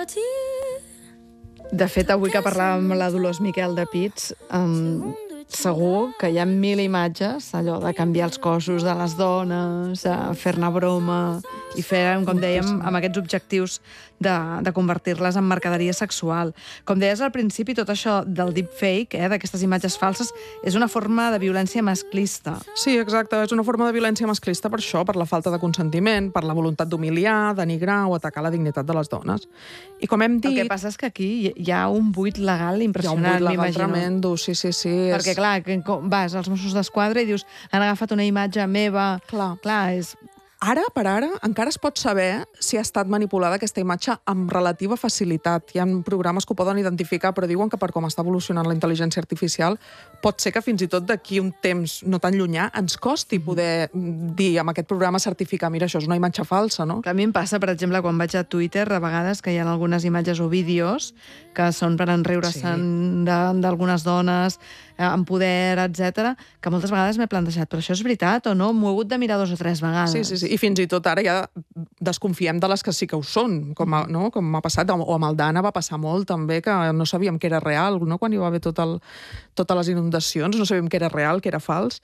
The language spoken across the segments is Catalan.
De fet, avui que parlàvem amb la Dolors Miquel de Pits, segur que hi ha 1000 imatges, allò de canviar els cossos de les dones, fer-ne broma i fer, com dèiem, amb aquests objectius de convertir-les en mercaderia sexual. Com deies al principi, tot això del deepfake, d'aquestes imatges falses, és una forma de violència masclista. Sí, exacte, és una forma de violència masclista per això, per la falta de consentiment, per la voluntat d'humiliar, denigrar o atacar la dignitat de les dones. I com hem dit... El que passa és que aquí hi ha un buit legal impressionant, m'imagino. Hi ha un buit legal m'imagino. tremendo, sí. Perquè, clar, vas als Mossos d'Esquadra i dius han agafat una imatge meva... Clar, és... Ara per ara encara es pot saber si ha estat manipulada aquesta imatge amb relativa facilitat. Hi ha programes que ho poden identificar, però diuen que per com està evolucionant la intel·ligència artificial pot ser que fins i tot d'aquí un temps no tan llunyà ens costi poder dir amb aquest programa certificar, mira, això és una imatge falsa, no? A mi em passa, per exemple, quan vaig a Twitter, a vegades que hi ha algunes imatges o vídeos que són per enriure-se'n d'algunes dones, amb poder, etc, que moltes vegades m'he plantejat, però això és veritat o no? M'ho he hagut de mirar 2 o 3 vegades. Sí. I fins i tot ara ja desconfiem de les que sí que ho són, com ha passat, o amb el Dana va passar molt també, que no sabíem que era real, no? Quan hi va haver totes les inundacions, no sabíem que era real, que era fals.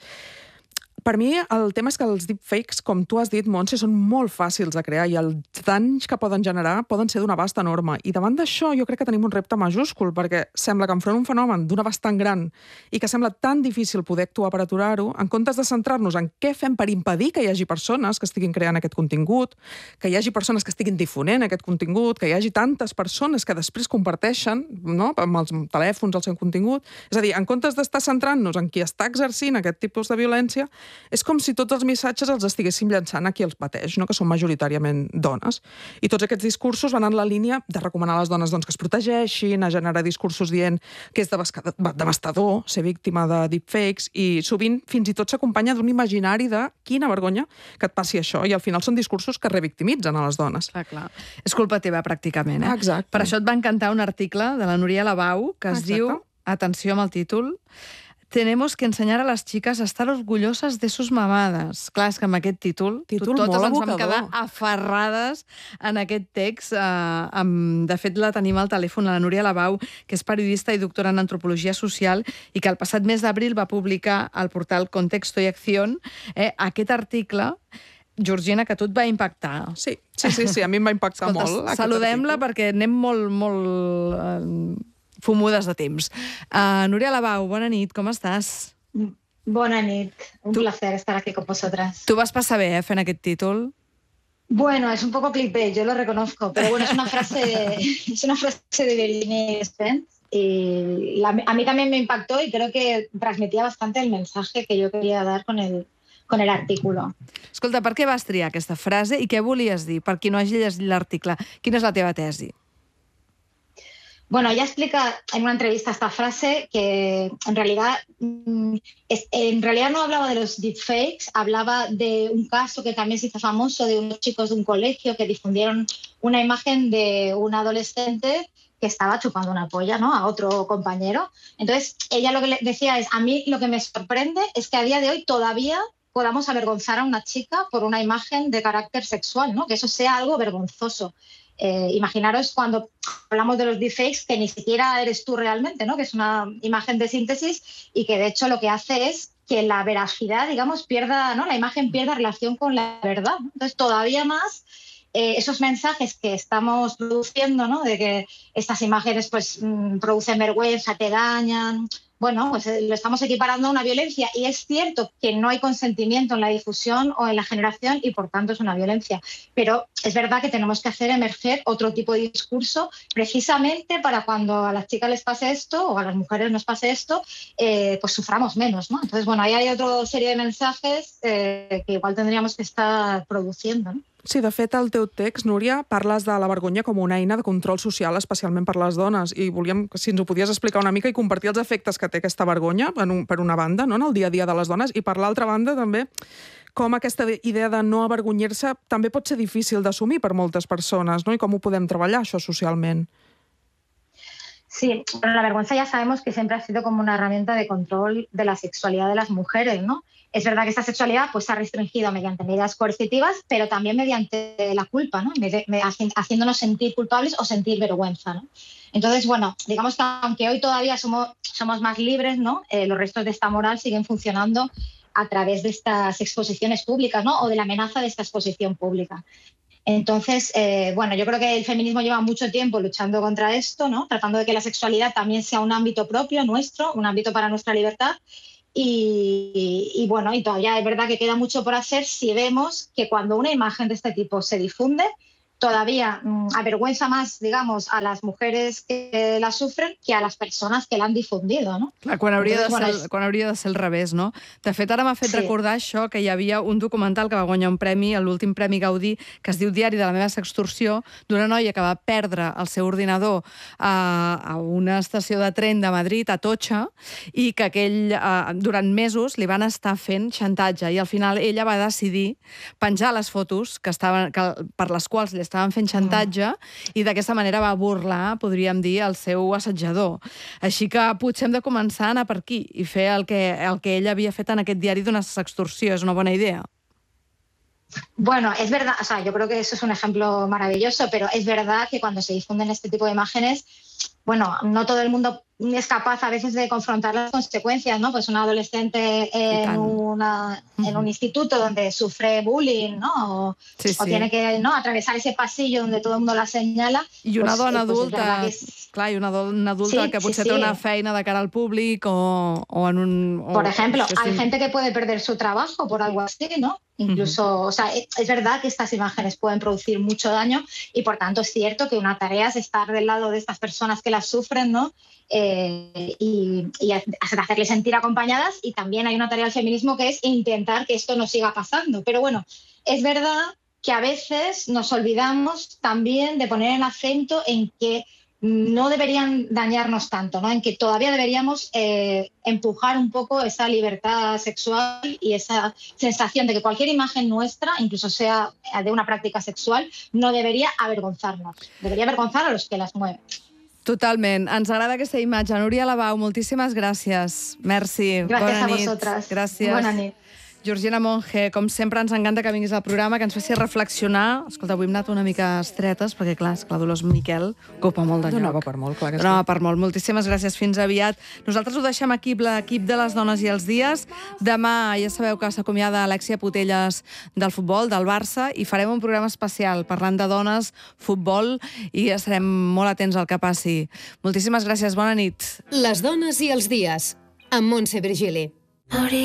Per mi, el tema és que els deepfakes, com tu has dit, Montse, són molt fàcils de crear i els danys que poden generar poden ser d'un abast enorme. I davant d'això jo crec que tenim un repte majúscul, perquè sembla que enfront un fenomen d'un abast tan gran i que sembla tan difícil poder actuar per aturar-ho, en comptes de centrar-nos en què fem per impedir que hi hagi persones que estiguin creant aquest contingut, que hi hagi persones que estiguin difonent aquest contingut, que hi hagi tantes persones que després comparteixen, no?, amb els telèfons el seu contingut. És a dir, en comptes d'estar centrant-nos en qui està exercint aquest tipus de violència, és com si tots els missatges els estiguéssim llançant a qui els pateix, no?, que són majoritàriament dones. I tots aquests discursos van en la línia de recomanar a les dones que es protegeixin, a generar discursos dient que és devastador ser víctima de deepfakes i sovint fins i tot s'acompanya d'un imaginari de quina vergonya que et passi això. I al final són discursos que revictimitzen a les dones. Clar. És culpa teva, pràcticament. Exacte. Per això et va encantar un article de la Núria Labau que es diu, atenció amb el títol, «Tenemos que enseñar a las chicas a estar orgullosas de sus mamadas». Clar, és que amb aquest títol totes ens vam quedar aferrades en aquest text. De fet, la tenim al telèfon, la Núria Labau, que és periodista i doctora en antropologia social i que el passat mes d'abril va publicar al portal Contexto y Acción aquest article. Georgina, que a tu et va impactar. Sí, a mi em va impactar molt. Saludem-la perquè anem molt fumudes de temps. Núria Labau, bona nit, com estàs? Bona nit, un placer estar aquí con vosotras. Tu vas passar bé, fent aquest títol? Bueno, es un poco clickbait, yo lo reconozco, pero bueno, es una frase de Virginia Spence y a mí también me impactó y creo que transmitía bastante el mensaje que yo quería dar con el artículo. Escolta, per què vas triar aquesta frase i què volies dir? Per qui no hagi llegit l'article, quina és la teva tesi? Bueno, ella explica en una entrevista esta frase que en realidad no hablaba de los deepfakes, hablaba de un caso que también se hizo famoso de unos chicos de un colegio que difundieron una imagen de un adolescente que estaba chupando una polla, ¿no?, a otro compañero. Entonces, ella lo que le decía es, a mí lo que me sorprende es que a día de hoy todavía podamos avergonzar a una chica por una imagen de carácter sexual, ¿no?, que eso sea algo vergonzoso. Imaginaros cuando hablamos de los deepfakes que ni siquiera eres tú realmente, ¿no?, que es una imagen de síntesis y que de hecho lo que hace es que la veracidad, digamos, pierda, ¿no?, la imagen pierda relación con la verdad, ¿no? Entonces todavía más esos mensajes que estamos produciendo, ¿no?, de que estas imágenes pues producen vergüenza, te dañan, bueno, pues lo estamos equiparando a una violencia y es cierto que no hay consentimiento en la difusión o en la generación y por tanto es una violencia. Pero es verdad que tenemos que hacer emerger otro tipo de discurso precisamente para cuando a las chicas les pase esto o a las mujeres nos pase esto, pues suframos menos, ¿no? Entonces, bueno, ahí hay otra serie de mensajes que igual tendríamos que estar produciendo, ¿no? Sí, de fet, al teu text, Núria, parles de la vergonya com una eina de control social, especialment per les dones, i volíem, si ens ho podies explicar una mica i compartir els efectes que té aquesta vergonya, per una banda, no?, en el dia a dia de les dones, i per l'altra banda, també, com aquesta idea de no avergonyir-se també pot ser difícil d'assumir per moltes persones, no?, i com ho podem treballar, això, socialment. Sí, pero la vergüenza ya sabemos que siempre ha sido como una herramienta de control de la sexualidad de las mujeres, ¿no? Es verdad que esta sexualidad pues, se ha restringido mediante medidas coercitivas, pero también mediante la culpa, ¿no? Haciéndonos sentir culpables o sentir vergüenza, ¿no? Entonces, bueno, digamos que aunque hoy todavía somos más libres, ¿no? Los restos de esta moral siguen funcionando a través de estas exposiciones públicas, ¿no? O de la amenaza de esta exposición pública. Entonces, bueno, yo creo que el feminismo lleva mucho tiempo luchando contra esto, ¿no? Tratando de que la sexualidad también sea un ámbito propio nuestro, un ámbito para nuestra libertad. Y bueno, y todavía es verdad que queda mucho por hacer si vemos que cuando una imagen de este tipo se difunde, todavía avergüenza más, digamos, a las mujeres que la sufren que a les persones que l'han difundido, no? Clar, quan hauria de ser al revés, no? De fet, ara m'ha fet recordar això, que hi havia un documental que va guanyar un premi, l'últim Premi Gaudí, que es diu Diari de la meva sextorsió, d'una noia que va perdre el seu ordinador a una estació de tren de Madrid, a Atocha, i que durant mesos li van estar fent xantatge, i al final ella va decidir penjar les fotos per les quals li estaven fent xantatge i d'aquesta manera va burlar, podríem dir, el seu assetjador. Així que potser hem de començar a anar per aquí i fer el que ella havia fet en aquest diari d'una sextorsió. És una bona idea. Bueno, es verdad, o sea, yo creo que eso es un ejemplo maravilloso, pero es verdad que cuando se difunden este tipo de imágenes, bueno, no todo el mundo es capaz a veces de confrontar las consecuencias, ¿no? Pues una adolescente en un instituto donde sufre bullying, ¿no? O tiene que atravesar ese pasillo donde todo el mundo la señala. I una dona adulta, clar, i una dona adulta que potser té una feina de cara al públic o en un... Por ejemplo, hay gente que puede perder su trabajo por algo así, ¿no? Incluso, o sea, es verdad que estas imágenes pueden producir mucho daño y por tanto es cierto que una tarea es estar del lado de estas personas que las sufren, ¿no? Y hacerles sentir acompañadas, y también hay una tarea del feminismo que es intentar que esto no siga pasando. Pero bueno, es verdad que a veces nos olvidamos también de poner el acento en que no deberían dañarnos tanto, ¿no? En que todavía deberíamos empujar un poco esa libertad sexual y esa sensación de que cualquier imagen nuestra, incluso sea de una práctica sexual, no debería avergonzarnos. Debería avergonzar a los que las mueven. Totalment. Ens agrada aquesta imatge. Núria Labau, moltíssimes gràcies. Merci. Gràcies a vosaltres. Gràcies. Bona nit. Georgina Monge, com sempre ens encanta que vinguis al programa, que ens faci reflexionar. Escolta, avui hem anat una mica estretes, perquè clar, Dolors Miquel ocupa molt de lloc. Donava per molt, clar que sí. Donava per molt. Moltíssimes gràcies, fins aviat. Nosaltres ho deixem aquí, l'equip de les dones i els dies. Demà ja sabeu que s'acomiada Alexia Putelles del futbol, del Barça, i farem un programa especial parlant de dones, futbol, i estarem molt atents al que passi. Moltíssimes gràcies, bona nit. Les dones i els dies, amb Montse Virgili.